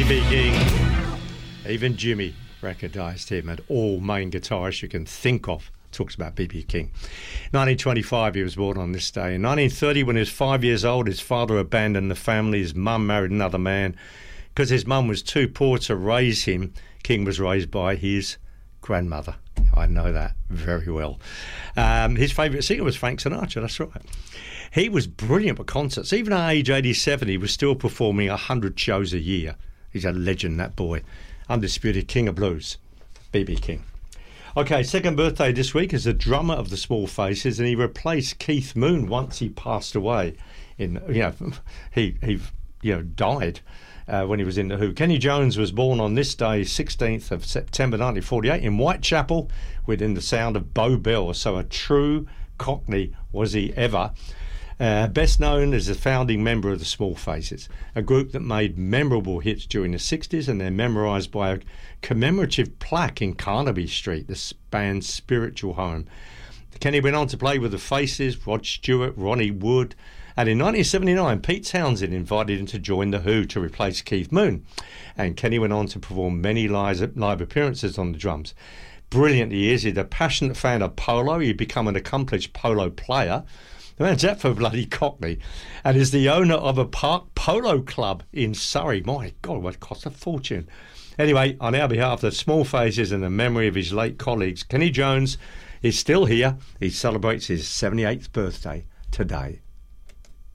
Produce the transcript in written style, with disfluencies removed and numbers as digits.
B.B. King. Even Jimmy recognised him, and all main guitarists you can think of talks about B.B. King. 1925, he was born on this day. In 1930, when he was 5 years old, his father abandoned the family. His mum married another man. Because his mum was too poor to raise him, King was raised by his grandmother. I know that very well. His favourite singer was Frank Sinatra, that's right. He was brilliant at concerts. Even at age 87, he was still performing 100 shows a year. He's a legend, that boy. Undisputed king of blues, B.B. King. Okay, second birthday this week is the drummer of the Small Faces, and he replaced Keith Moon once he passed away. He died when he was in the Who. Kenny Jones was born on this day, 16th of September 1948, in Whitechapel, within the sound of Bow Bell. So a true Cockney was he ever. Best known as a founding member of the Small Faces, a group that made memorable hits during the 60s, and they're memorised by a commemorative plaque in Carnaby Street, the band's spiritual home. Kenny went on to play with the Faces, Rod Stewart, Ronnie Wood, and in 1979 Pete Townsend invited him to join the Who to replace Keith Moon, and Kenny went on to perform many live appearances on the drums. Brilliant he is. He's a passionate fan of polo. He'd become an accomplished polo player. The man's that for bloody Cockney, and is the owner of a park polo club in Surrey. My God, what cost a fortune. Anyway, on our behalf, the Small Faces and the memory of his late colleagues, Kenny Jones is still here. He celebrates his 78th birthday today.